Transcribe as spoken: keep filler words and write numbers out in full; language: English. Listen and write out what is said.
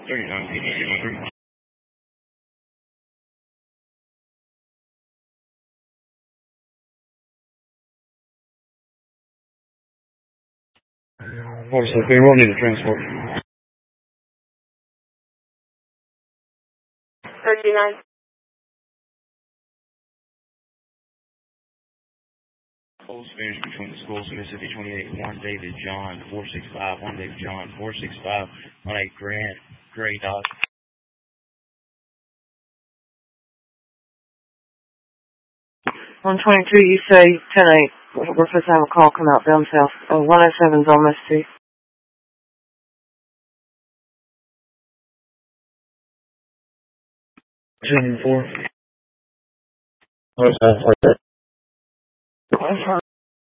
thirty-nine fifty-two one three. What is it? We will need a transport. thirty-nine. Old Spanish between the schools, Mississippi twenty-eight, one David John, four six five, one David John, four six five, one eight Grant, Gray Dodge. one twenty-two, you say ten eight. We're supposed to have a call come out down south. Oh, one oh seven's on Mississippi. Two four. What's that?